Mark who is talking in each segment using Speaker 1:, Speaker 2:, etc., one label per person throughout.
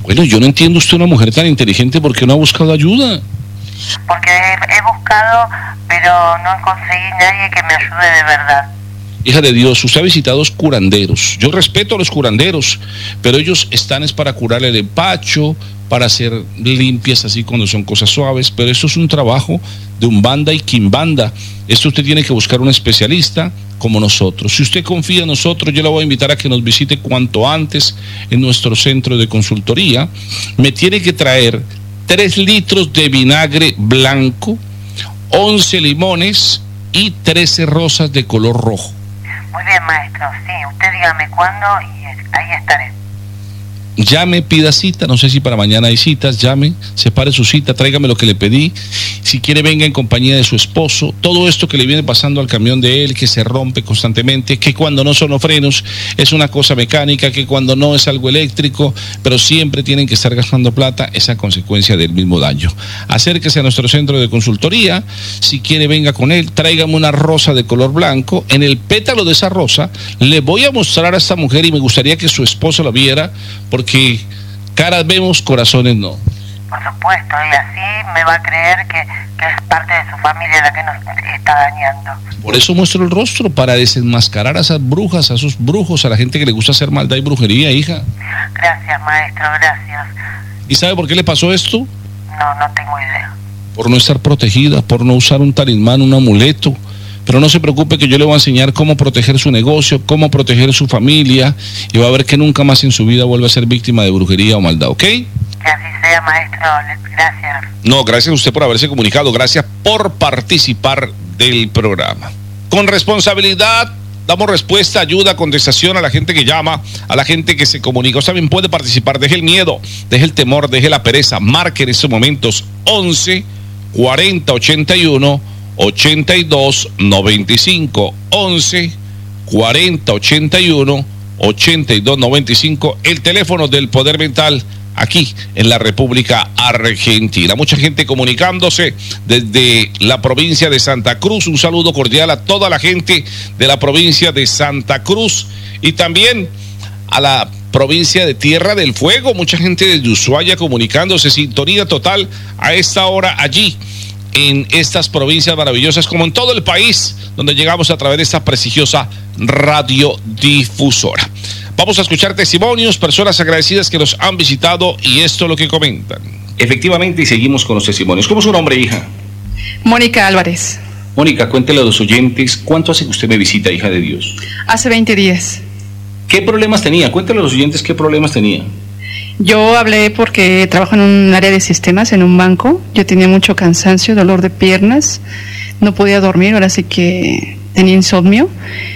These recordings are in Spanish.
Speaker 1: Bueno, yo no entiendo usted, una mujer tan inteligente, ¿por qué no ha buscado ayuda?
Speaker 2: Porque he buscado, pero no conseguí nadie que me ayude de verdad.
Speaker 1: Hija de Dios, usted ha visitado los curanderos. Yo respeto a los curanderos, pero ellos están es para curar el empacho, para hacer limpias así cuando son cosas suaves, pero esto es un trabajo de umbanda y quimbanda. Esto usted tiene que buscar un especialista como nosotros. Si usted confía en nosotros, yo la voy a invitar a que nos visite cuanto antes en nuestro centro de consultoría. Me tiene que traer 3 litros de vinagre blanco, 11 limones y 13 rosas de color rojo.
Speaker 2: Muy bien, maestro, sí, usted dígame cuándo y ahí estaré.
Speaker 1: Llame, pida cita, no sé si para mañana hay citas, llame, separe su cita, tráigame lo que le pedí, si quiere venga en compañía de su esposo, todo esto que le viene pasando al camión de él, que se rompe constantemente, que cuando no son los frenos es una cosa mecánica, que cuando no es algo eléctrico, pero siempre tienen que estar gastando plata, es a consecuencia del mismo daño. Acérquese a nuestro centro de consultoría, si quiere venga con él, tráigame una rosa de color blanco, en el pétalo de esa rosa le voy a mostrar a esta mujer y me gustaría que su esposo la viera, porque caras vemos, corazones no.
Speaker 2: Por supuesto, y así me va a creer que es parte de su familia la que nos está dañando.
Speaker 1: Por eso muestro el rostro, para desenmascarar a esas brujas, a esos brujos, a la gente que le gusta hacer maldad y brujería, hija.
Speaker 2: Gracias, maestro, gracias.
Speaker 1: ¿Y sabe por qué le pasó esto?
Speaker 2: No tengo idea.
Speaker 1: Por no estar protegida, por no usar un talismán, un amuleto. Pero no se preocupe, que yo le voy a enseñar cómo proteger su negocio, cómo proteger su familia, y va a ver que nunca más en su vida vuelva a ser víctima de brujería o maldad, ¿ok?
Speaker 2: Que así sea, maestro, gracias.
Speaker 1: No, gracias a usted por haberse comunicado, gracias por participar del programa. Con responsabilidad damos respuesta, ayuda, contestación a la gente que llama, a la gente que se comunica. Usted también puede participar, deje el miedo, deje el temor, deje la pereza, marque en estos momentos 11 40 81 82 95, 11 40 81 82 95, el teléfono del Poder Mental aquí en la República Argentina. Mucha gente comunicándose desde la provincia de Santa Cruz. Un saludo cordial a toda la gente de la provincia de Santa Cruz y también a la provincia de Tierra del Fuego. Mucha gente desde Ushuaia comunicándose, sintonía total a esta hora allí en estas provincias maravillosas, como en todo el país, donde llegamos a través de esta prestigiosa radiodifusora. Vamos a escuchar testimonios, personas agradecidas que nos han visitado, y esto es lo que comentan. Efectivamente, y seguimos con los testimonios. ¿Cómo es su nombre, hija?
Speaker 3: Mónica Álvarez.
Speaker 1: Mónica, cuéntele a los oyentes, ¿cuánto hace que usted me visita, hija de Dios?
Speaker 3: Hace 20 días.
Speaker 1: ¿Qué problemas tenía? Cuéntele a los oyentes qué problemas tenía.
Speaker 3: Yo hablé porque trabajo en un área de sistemas, en un banco. Yo tenía mucho cansancio, dolor de piernas, no podía dormir, ahora sí que tenía insomnio.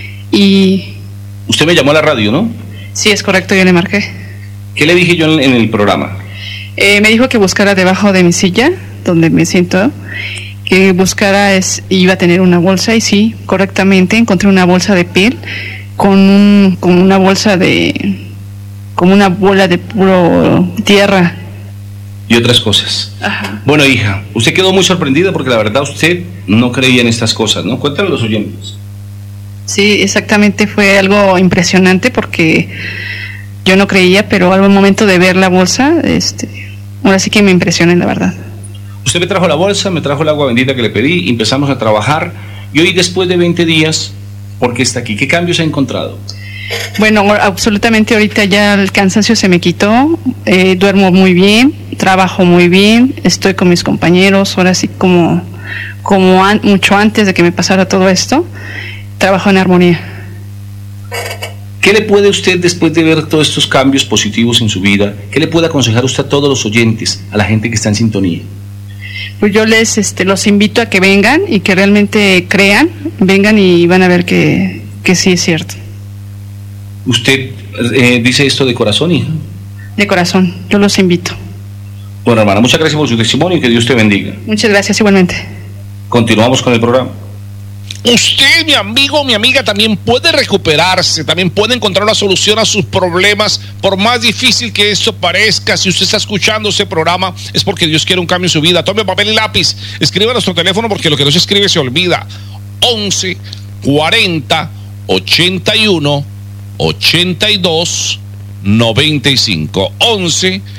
Speaker 3: Y
Speaker 1: usted me llamó a la radio, ¿no?
Speaker 3: Sí, es correcto, yo le marqué.
Speaker 1: ¿Qué le dije yo en el programa?
Speaker 3: Me dijo que buscara debajo de mi silla, donde me siento, que buscara, iba a tener una bolsa, y sí, correctamente, encontré una bolsa de piel con una bolsa de... como una bola de puro tierra.
Speaker 1: Y otras cosas.
Speaker 3: Ajá.
Speaker 1: Bueno, hija, usted quedó muy sorprendida porque la verdad usted no creía en estas cosas, ¿no? Cuéntale a los oyentes.
Speaker 3: Sí, exactamente, fue algo impresionante porque yo no creía, pero al momento de ver la bolsa, ahora sí que me impresioné, la verdad.
Speaker 1: Usted me trajo la bolsa, me trajo el agua bendita que le pedí, empezamos a trabajar, y hoy después de 20 días, ¿por qué está aquí? ¿Qué cambios ha encontrado?
Speaker 3: Bueno, absolutamente ahorita ya el cansancio se me quitó, duermo muy bien, trabajo muy bien, estoy con mis compañeros, ahora sí como mucho antes de que me pasara todo esto, trabajo en armonía.
Speaker 1: ¿Qué le puede usted, después de ver todos estos cambios positivos en su vida, qué le puede aconsejar usted a todos los oyentes, a la gente que está en sintonía?
Speaker 3: Pues yo los invito a que vengan y que realmente crean, vengan y van a ver que sí es cierto.
Speaker 1: ¿Usted dice esto de corazón, hija?
Speaker 3: De corazón, yo los invito.
Speaker 1: Bueno, hermana, muchas gracias por su testimonio y que Dios te bendiga.
Speaker 3: Muchas gracias, igualmente.
Speaker 1: Continuamos con el programa. Usted, mi amigo, mi amiga, también puede recuperarse, también puede encontrar una solución a sus problemas, por más difícil que esto parezca. Si usted está escuchando este programa, es porque Dios quiere un cambio en su vida. Tome papel y lápiz, escriba nuestro teléfono, porque lo que no se escribe se olvida. 11 40 81 82 95. 11